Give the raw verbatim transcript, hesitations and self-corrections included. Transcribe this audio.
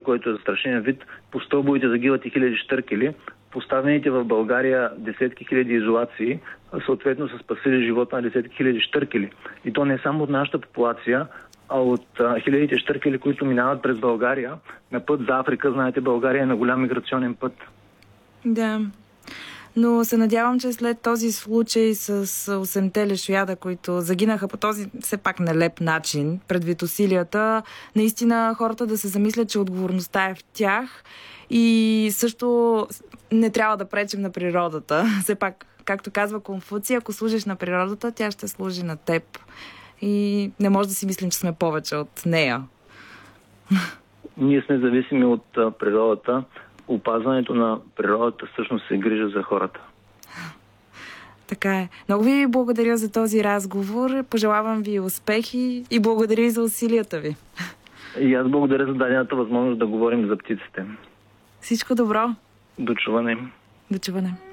който е застрашен вид, по стълбовете загиват и хиляди щъркели. Поставените в България десетки хиляди изолации, съответно са спасили живота на десетки хиляди щъркели. И то не е само от нашата популация, а от а, хилядите щъркели, които минават през България на път за Африка. Знаете, България е на голям миграционен път. Да. Но се надявам, че след този случай с осемте лешояда, които загинаха по този все пак нелеп начин, предвид усилията, наистина хората да се замислят, че отговорността е в тях и също не трябва да пречим на природата. Все пак, както казва Конфуций, ако служиш на природата, тя ще служи на теб. И не може да си мислим, че сме повече от нея. Ние сме зависими от а, природата. Опазването на природата всъщност се грижа за хората. Така е. Много ви благодаря за този разговор. Пожелавам ви успехи и благодаря и за усилията ви. И аз благодаря за дадената възможност да говорим за птиците. Всичко добро. До чуване. До чуване.